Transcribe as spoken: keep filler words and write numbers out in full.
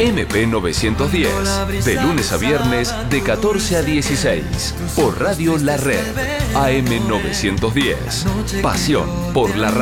M P novecientos diez, de lunes a viernes de catorce a dieciséis, por Radio La Red, A M novecientos diez. Pasión por la radio.